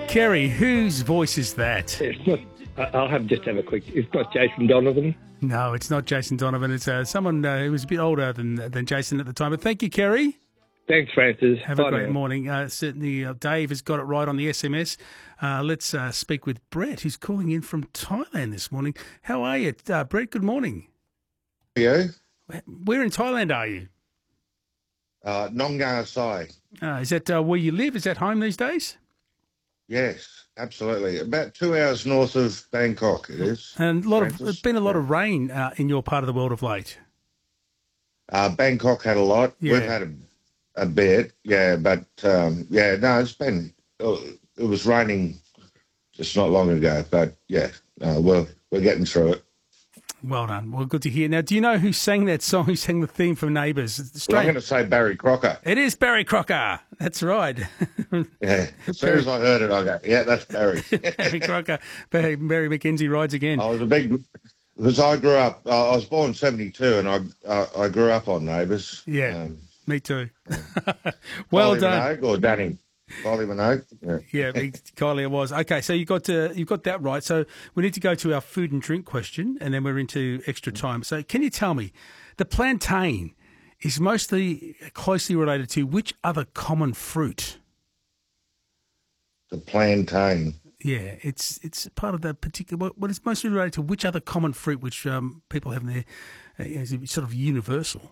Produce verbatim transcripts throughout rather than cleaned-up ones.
Kerry, whose voice is that? It's not. I- I'll have just have a quick. It's not Jason Donovan. No, it's not Jason Donovan. It's uh, someone uh, who was a bit older than than Jason at the time. But thank you, Kerry. Thanks, Francis. Have Bye a great now. morning. Uh, certainly, uh, Dave has got it right on the S M S. Uh, let's uh, speak with Brett, who's calling in from Thailand this morning. How are you, uh, Brett? Good morning. You? Where in Thailand are you? Uh, Nongar Sai. Uh, is that uh, where you live? Is that home these days? Yes, absolutely. About two hours north of Bangkok, it is. And a lot of, Francis. there's been a lot of rain uh, in your part of the world of late. Uh, Bangkok had a lot. Yeah. We've had a, a bit, yeah, but um, yeah, no, it's been. It was raining just not long ago, but yeah, no, we're we're getting through it. Well done. Well, good to hear. Now, do you know who sang that song? Who sang the theme from Neighbours? It's Well, I'm strange. going to say Barry Crocker. It is Barry Crocker. That's right. Yeah, as soon as I heard it, I go, yeah, that's Barry. Barry Crocker. Barry, Barry McKenzie rides again. I was a big because I grew up. I was born seventy-two, and I uh, I grew up on Neighbours. Yeah, Um, me too. Well Kylie done. Minogue or Danny. Kylie Minogue. Yeah. Yeah, big Kylie it was. Okay, so you got uh, you've got that right. So we need to go to our food and drink question, and then we're into extra time. So can you tell me, the plantain is mostly closely related to which other common fruit? The plantain. Yeah, it's it's part of the particular. What, what is mostly related to which other common fruit which um, people have in their uh, is sort of universal.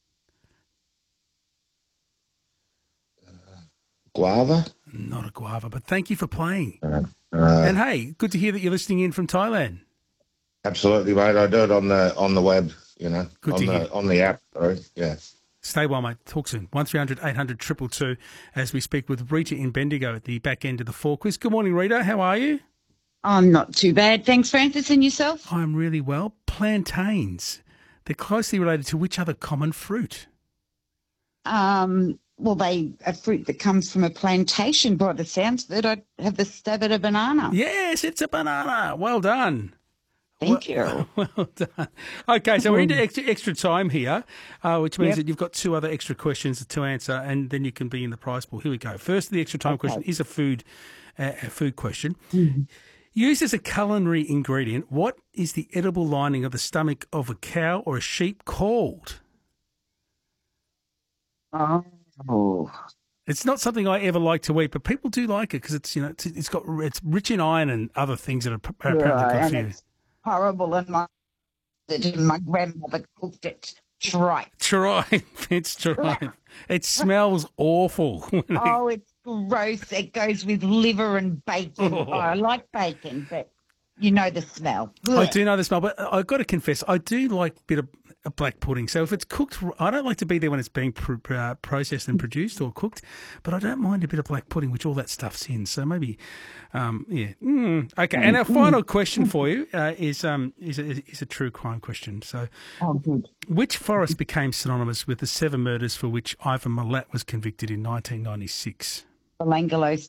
Guava? Not a guava, but thank you for playing. Uh, uh, And hey, good to hear that you're listening in from Thailand. absolutely, mate. I do it on the on the web, you know, Good on to the hear. on the app. Sorry, yeah. Stay well, mate. Talk soon. one three hundred eight hundred two two two as we speak with Rita in Bendigo at the back end of the four quiz. Good morning, Rita. How are you? I'm not too bad. Thanks, Francis. And yourself? I'm really well. Plantains. They're closely related to which other common fruit? Um, well, they a fruit that comes from a plantation. By the sounds of it, I'd have the stab at a banana. Yes, it's a banana. Well done. Thank well, you. Well done. Okay, so we're into extra, extra time here, uh, which means Yep. that you've got two other extra questions to answer, and then you can be in the prize pool. Here we go. First, the extra time Okay. question is a food, uh, a food question. Mm-hmm. Used as a culinary ingredient, what is the edible lining of the stomach of a cow or a sheep called? Oh, It's not something I ever like to eat, but people do like it because it's you know it's, it's got it's rich in iron and other things that are p- apparently yeah, good and for you. it's horrible. And my and my grandmother cooked it tripe. Tripe, it's tripe. It smells awful. Oh, it's gross. It goes with liver and bacon. Oh. Oh, I like bacon, but you know the smell. I Ugh. do know the smell, but I've got to confess, I do like a bit of a black pudding. So if it's cooked, I don't like to be there when it's being pr- pr- uh, processed and produced or cooked, but I don't mind a bit of black pudding, which all that stuff's in. So maybe, um, yeah. Mm. Okay, and our final question for you uh, is um is a, is a true crime question. So, Oh, good. which forest became synonymous with the seven murders for which Ivan Milat was convicted in nineteen ninety-six? The Langolo